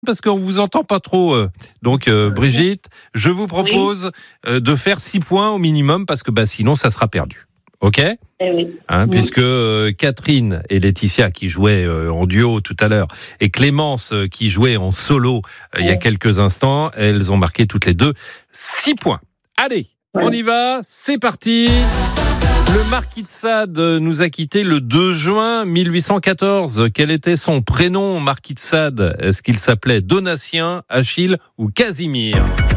parce qu'on vous entend pas trop. Donc, Brigitte, je vous propose de faire 6 points au minimum, parce que sinon, ça sera perdu. OK ? Oui. Puisque Catherine et Laetitia, qui jouaient en duo tout à l'heure, et Clémence, qui jouait en solo il y a quelques instants, elles ont marqué toutes les deux 6 points. Allez, on y va, c'est parti. Le marquis de Sade nous a quittés le 2 juin 1814. Quel était son prénom, marquis de Sade ? Est-ce qu'il s'appelait Donatien, Achille ou Casimir ?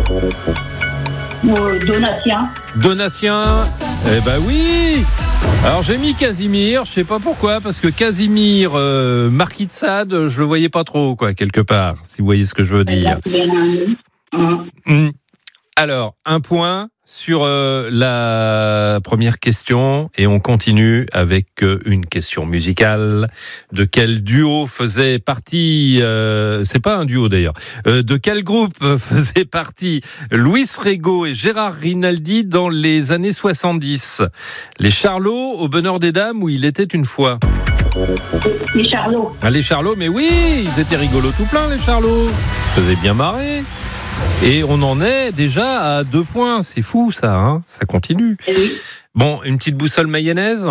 Donatien. Donatien, eh ben oui. Alors j'ai mis Casimir, je sais pas pourquoi, parce que Casimir, marquis de Sade, je le voyais pas trop, quelque part, si vous voyez ce que je veux dire. Alors, 1 point sur la première question, et on continue avec une question musicale. De quel duo faisait partie, c'est pas un duo d'ailleurs, de quel groupe faisait partie Luis Rego et Gérard Rinaldi dans les années 70 ? Les Charlots, Au bonheur des dames ou Il était une fois ? Les Charlots. Ah, les Charlots, mais oui, ils étaient rigolos tout plein, les Charlots. Ils faisaient bien marrer. Et on en est déjà à 2 points. C'est fou, ça, hein ? Ça continue. Oui. Bon, une petite boussole mayonnaise.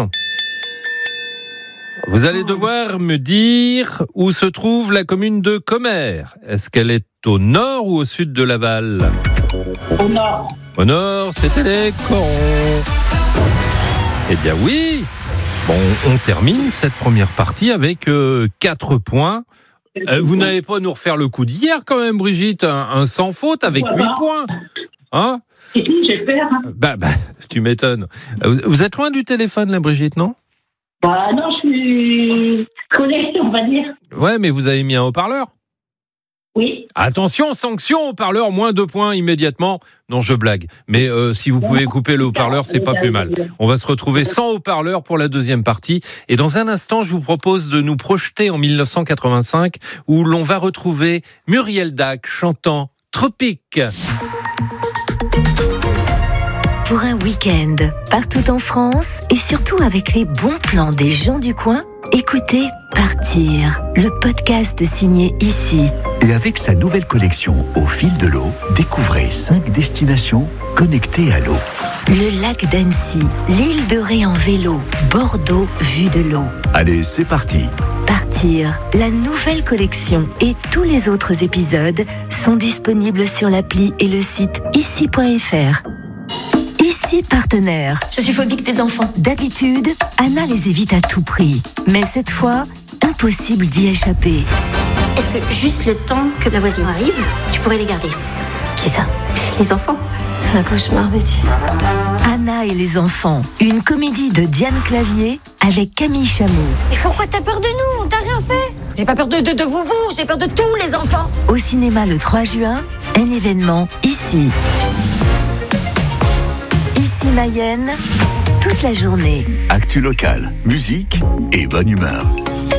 Vous allez devoir me dire où se trouve la commune de Commères. Est-ce qu'elle est au nord ou au sud de Laval ? Au nord. Au nord, c'était les Corons. Eh bien oui. Bon, on termine cette première partie avec 4 points. Vous n'allez pas nous refaire le coup d'hier quand même, Brigitte, un sans faute avec 8 points. Hein ? J'ai peur. Tu m'étonnes. Vous êtes loin du téléphone, là, Brigitte, non ? Non, je suis connectée, on va dire. Ouais, mais vous avez mis un haut-parleur ? Oui. Attention, sanction, haut-parleur, moins 2 points immédiatement. Non, je blague. Mais si vous pouvez couper le haut-parleur, c'est pas plus mal. On va se retrouver sans haut-parleur pour la deuxième partie. Et dans un instant, je vous propose de nous projeter en 1985, où l'on va retrouver Muriel Dac chantant Tropique. Pour un week-end, partout en France, et surtout avec les bons plans des gens du coin, écoutez Partir, le podcast signé Ici. Et avec sa nouvelle collection Au fil de l'eau, découvrez 5 destinations connectées à l'eau. Le lac d'Annecy, l'île de Ré en vélo, Bordeaux, vue de l'eau. Allez, c'est parti. Partir, la nouvelle collection et tous les autres épisodes sont disponibles sur l'appli et le site ici.fr. Ici partenaire. Je suis phobique des enfants. D'habitude, Anna les évite à tout prix. Mais cette fois, impossible d'y échapper. Est-ce que juste le temps que la voisine arrive, tu pourrais les garder ? Qui ça ? Les enfants. C'est un cauchemar, Betty. Anna et les enfants, une comédie de Diane Clavier avec Camille Chamou. Mais pourquoi t'as peur de nous ? On t'a rien fait. J'ai pas peur de vous, j'ai peur de tous les enfants. Au cinéma le 3 juin, un événement ici. Ici Mayenne, toute la journée. Actu locale, musique et bonne humeur.